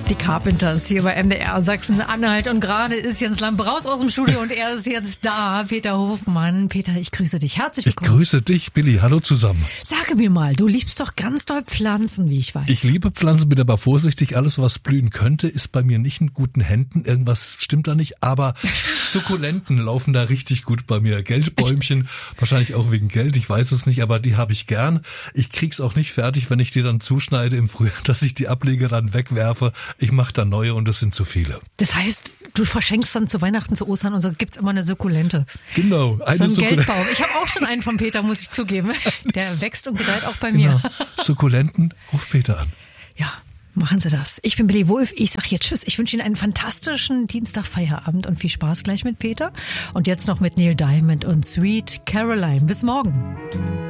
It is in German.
Die Carpenters hier bei MDR Sachsen-Anhalt und gerade ist Jens Lampe raus aus dem Studio und er ist jetzt da. Peter Hofmann. Peter, ich grüße dich. Herzlich willkommen. Ich grüße dich, Billy. Hallo zusammen. Sage mir mal, du liebst doch ganz doll Pflanzen, wie ich weiß. Ich liebe Pflanzen, bin aber vorsichtig. Alles, was blühen könnte, ist bei mir nicht in guten Händen. Irgendwas stimmt da nicht, aber Sukkulenten laufen da richtig gut bei mir. Geldbäumchen, wahrscheinlich auch wegen Geld, ich weiß es nicht, aber die habe ich gern. Ich krieg's auch nicht fertig, wenn ich die dann zuschneide im Frühjahr, dass ich die Ableger dann wegwerfe. Ich mache da neue und es sind zu viele. Das heißt, du verschenkst dann zu Weihnachten, zu Ostern und so gibt's immer eine Sukkulente. Genau, eine so ein Sukkulente. Geldbaum. Ich habe auch schon einen von Peter, muss ich zugeben. Der wächst und gedeiht auch bei mir. Sukkulenten, ruf Peter an. Ja, machen Sie das. Ich bin Billy Wulff. Ich sag jetzt Tschüss. Ich wünsche Ihnen einen fantastischen Dienstag-Feierabend und viel Spaß gleich mit Peter. Und jetzt noch mit Neil Diamond und Sweet Caroline. Bis morgen.